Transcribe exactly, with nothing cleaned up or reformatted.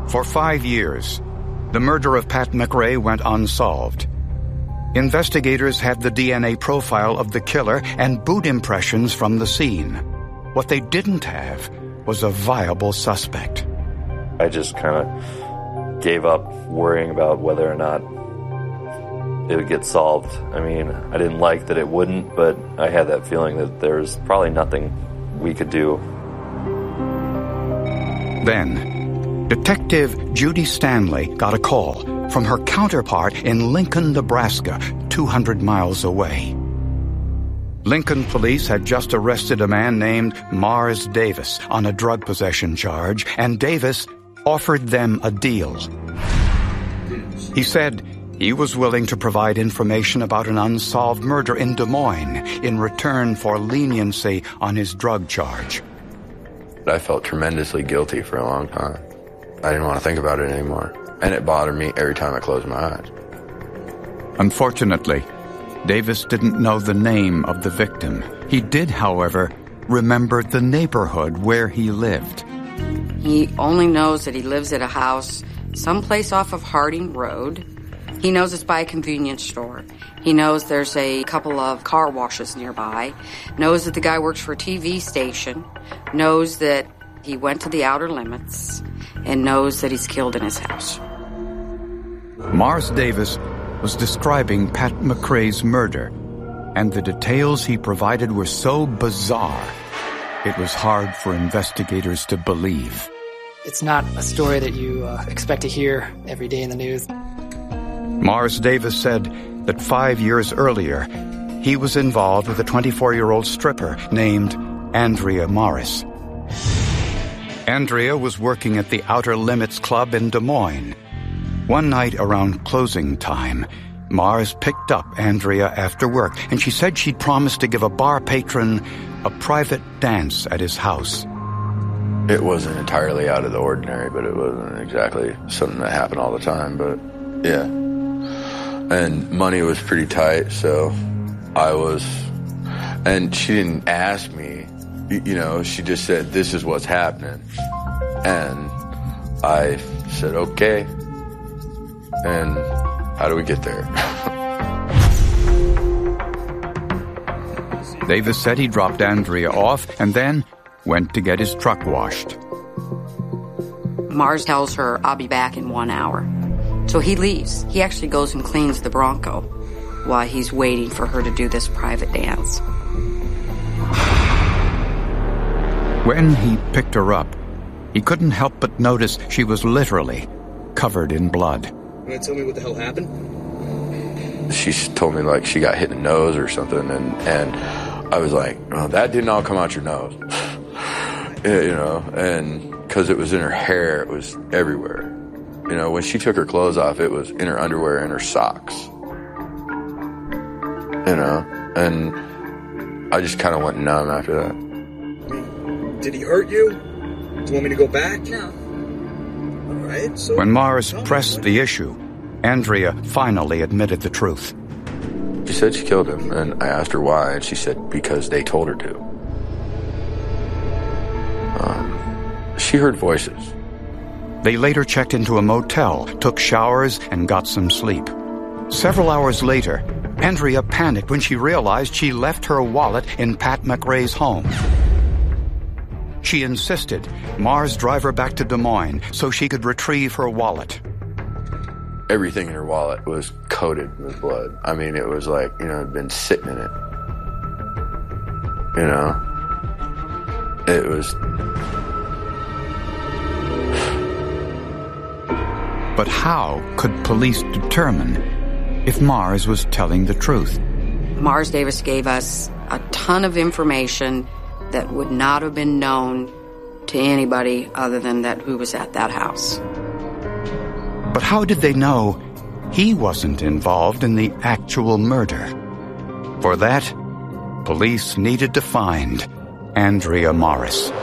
For five years, the murder of Pat McRae went unsolved. Investigators had the D N A profile of the killer and boot impressions from the scene. What they didn't have was a viable suspect. I just kind of gave up worrying about whether or not it would get solved. I mean, I didn't like that it wouldn't, but I had that feeling that there's probably nothing we could do. Then, Detective Judy Stanley got a call from her counterpart in Lincoln, Nebraska, two hundred miles away. Lincoln police had just arrested a man named Mars Davis on a drug possession charge, and Davis offered them a deal. He said he was willing to provide information about an unsolved murder in Des Moines in return for leniency on his drug charge. I felt tremendously guilty for a long time. I didn't want to think about it anymore, and it bothered me every time I closed my eyes. Unfortunately, Davis didn't know the name of the victim. He did, however, remember the neighborhood where he lived. He only knows that he lives at a house someplace off of Harding Road. He knows it's by a convenience store. He knows there's a couple of car washes nearby, knows that the guy works for a T V station, knows that he went to the Outer Limits, and knows that he's killed in his house. Mars Davis was describing Pat McRae's murder, and the details he provided were so bizarre, it was hard for investigators to believe. It's not a story that you uh, expect to hear every day in the news. Mars Davis said that five years earlier, he was involved with a twenty-four-year-old stripper named Andrea Morris. Andrea was working at the Outer Limits Club in Des Moines. One night around closing time, Mars picked up Andrea after work, and she said she'd promised to give a bar patron a private dance at his house. It wasn't entirely out of the ordinary, but it wasn't exactly something that happened all the time, but yeah. And money was pretty tight, so I was... And she didn't ask me, you know, she just said, this is what's happening. And I said, okay. And how do we get there? Davis said he dropped Andrea off and then went to get his truck washed. Mars tells her, I'll be back in one hour. So he leaves. He actually goes and cleans the Bronco while he's waiting for her to do this private dance. When he picked her up, he couldn't help but notice she was literally covered in blood. You want to tell me what the hell happened? She told me, like, she got hit in the nose or something, and, and I was like, oh, that didn't all come out your nose. Yeah, you know, and because it was in her hair, it was everywhere. You know, when she took her clothes off, it was in her underwear and her socks. You know, and I just kind of went numb after that. Did he hurt you? Do you want me to go back? No. All right, so... When Mars pressed the issue, Andrea finally admitted the truth. She said she killed him, and I asked her why, and she said because they told her to. Um, she heard voices. They later checked into a motel, took showers, and got some sleep. Several hours later, Andrea panicked when she realized she left her wallet in Pat McRae's home. She insisted Mars drive her back to Des Moines so she could retrieve her wallet. Everything in her wallet was coated with blood. I mean, it was like, you know, it'd been sitting in it. You know? It was... But how could police determine if Mars was telling the truth? Mars Davis gave us a ton of information that would not have been known to anybody other than that who was at that house. But how did they know he wasn't involved in the actual murder? For that, police needed to find Andrea Morris.